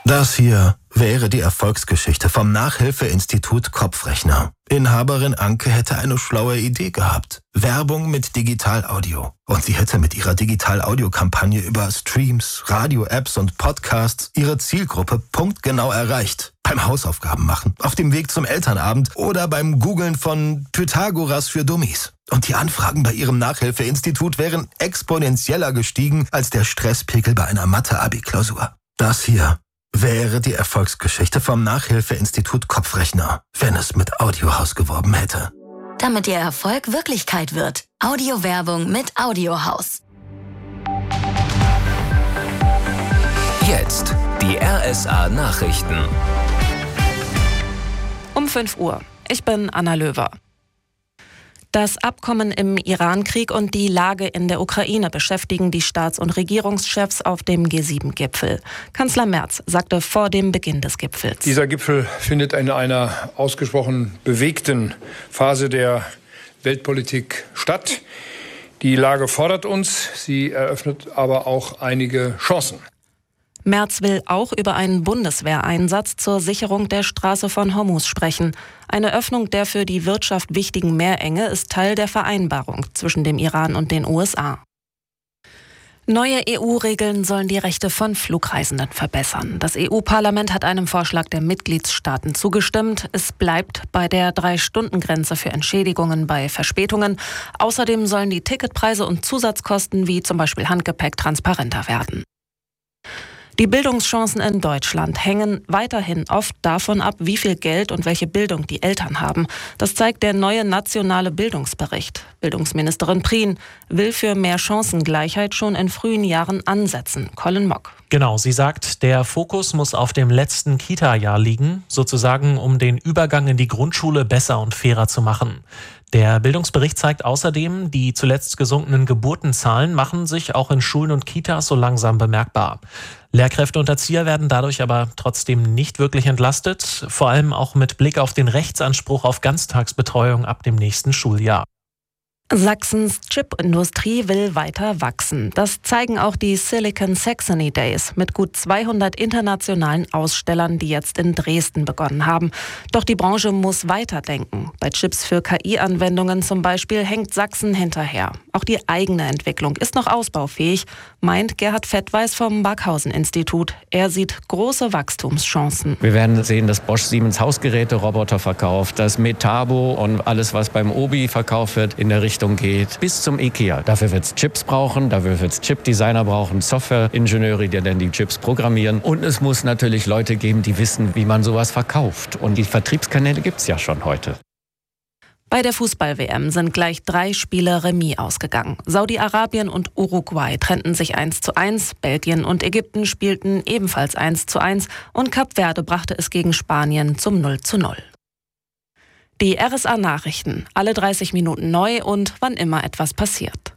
Das hier wäre die Erfolgsgeschichte vom Nachhilfeinstitut Kopfrechner. Inhaberin Anke hätte eine schlaue Idee gehabt. Werbung mit Digital-Audio. Und sie hätte mit ihrer Digital-Audio-Kampagne über Streams, Radio-Apps und Podcasts ihre Zielgruppe punktgenau erreicht. Beim Hausaufgaben machen, auf dem Weg zum Elternabend oder beim Googlen von Pythagoras für Dummies. Und die Anfragen bei ihrem Nachhilfeinstitut wären exponentieller gestiegen als der Stresspegel bei einer Mathe-Abi-Klausur. Das hier wäre die Erfolgsgeschichte vom Nachhilfeinstitut Kopfrechner, wenn es mit Audiohaus geworben hätte. Damit Ihr Erfolg Wirklichkeit wird. Audiowerbung mit Audiohaus. Jetzt die RSA Nachrichten. Um 5 Uhr. Ich bin Anna Löwer. Das Abkommen im Iran-Krieg und die Lage in der Ukraine beschäftigen die Staats- und Regierungschefs auf dem G7-Gipfel. Kanzler Merz sagte vor dem Beginn des Gipfels: Dieser Gipfel findet in einer ausgesprochen bewegten Phase der Weltpolitik statt. Die Lage fordert uns, sie eröffnet aber auch einige Chancen. Merz will auch über einen Bundeswehreinsatz zur Sicherung der Straße von Hormuz sprechen. Eine Öffnung der für die Wirtschaft wichtigen Meerenge ist Teil der Vereinbarung zwischen dem Iran und den USA. Neue EU-Regeln sollen die Rechte von Flugreisenden verbessern. Das EU-Parlament hat einem Vorschlag der Mitgliedstaaten zugestimmt. Es bleibt bei der 3-Stunden-Grenze für Entschädigungen bei Verspätungen. Außerdem sollen die Ticketpreise und Zusatzkosten wie zum Beispiel Handgepäck transparenter werden. Die Bildungschancen in Deutschland hängen weiterhin oft davon ab, wie viel Geld und welche Bildung die Eltern haben. Das zeigt der neue nationale Bildungsbericht. Bildungsministerin Prien will für mehr Chancengleichheit schon in frühen Jahren ansetzen. Colin Mock. Genau, sie sagt, der Fokus muss auf dem letzten Kita-Jahr liegen, sozusagen um den Übergang in die Grundschule besser und fairer zu machen. Der Bildungsbericht zeigt außerdem, die zuletzt gesunkenen Geburtenzahlen machen sich auch in Schulen und Kitas so langsam bemerkbar. Lehrkräfte und Erzieher werden dadurch aber trotzdem nicht wirklich entlastet, vor allem auch mit Blick auf den Rechtsanspruch auf Ganztagsbetreuung ab dem nächsten Schuljahr. Sachsens Chipindustrie will weiter wachsen. Das zeigen auch die Silicon Saxony Days mit gut 200 internationalen Ausstellern, die jetzt in Dresden begonnen haben. Doch die Branche muss weiterdenken. Bei Chips für KI-Anwendungen zum Beispiel hängt Sachsen hinterher. Auch die eigene Entwicklung ist noch ausbaufähig, meint Gerhard Fettweis vom Barkhausen-Institut. Er sieht große Wachstumschancen. Wir werden sehen, dass Bosch Siemens Hausgeräte-Roboter verkauft, dass Metabo und alles, was beim Obi verkauft wird, in der Richtung geht, bis zum IKEA. Dafür wird es Chips brauchen, dafür wird es Chip-Designer brauchen, Software-Ingenieure, die dann die Chips programmieren. Und es muss natürlich Leute geben, die wissen, wie man sowas verkauft. Und die Vertriebskanäle gibt es ja schon heute. Bei der Fußball-WM sind gleich 3 Spiele Remis ausgegangen. Saudi-Arabien und Uruguay trennten sich 1:1, Belgien und Ägypten spielten ebenfalls 1:1 und Kap Verde brachte es gegen Spanien zum 0:0. Die RSA-Nachrichten, alle 30 Minuten neu und wann immer etwas passiert.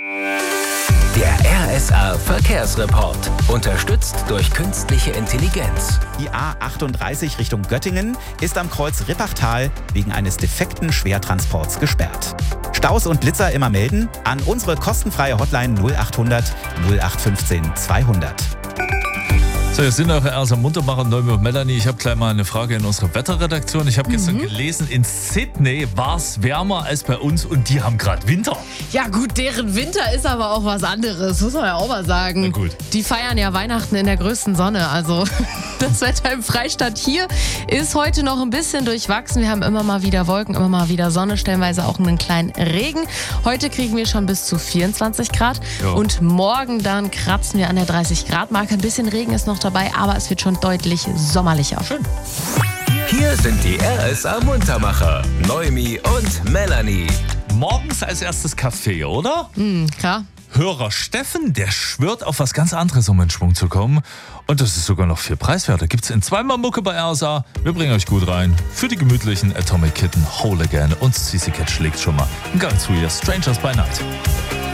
Der RSA-Verkehrsreport, unterstützt durch künstliche Intelligenz. Die A38 Richtung Göttingen ist am Kreuz Rippachtal wegen eines defekten Schwertransports gesperrt. Staus und Blitzer immer melden an unsere kostenfreie Hotline 0800 0815 200. So, jetzt sind eure RSA Muntermacher, Neumi und Melanie. Ich habe gleich mal eine Frage in unserer Wetterredaktion. Ich habe gestern gelesen, in Sydney war es wärmer als bei uns und die haben gerade Winter. Ja gut, deren Winter ist aber auch was anderes, muss man ja auch mal sagen. Na gut. Die feiern ja Weihnachten in der größten Sonne. Also das Wetter im Freistaat hier ist heute noch ein bisschen durchwachsen. Wir haben immer mal wieder Wolken, immer mal wieder Sonne, stellenweise auch einen kleinen Regen. Heute kriegen wir schon bis zu 24 Grad und morgen dann kratzen wir an der 30-Grad-Marke. Ein bisschen Regen ist noch dabei, aber es wird schon deutlich sommerlicher. Schön. Hier sind die RSA Muntermacher, Neumi und Melanie. Morgens als erstes Kaffee, oder? Klar. Hörer Steffen, der schwört auf was ganz anderes, um in Schwung zu kommen. Und das ist sogar noch viel preiswerter. Gibt's in 2-mal Mucke bei RSA. Wir bringen euch gut rein. Für die gemütlichen Atomic Kitten, Whole Again und CC Cat schlägt schon mal einen Gang zu ihr. Strangers by Night.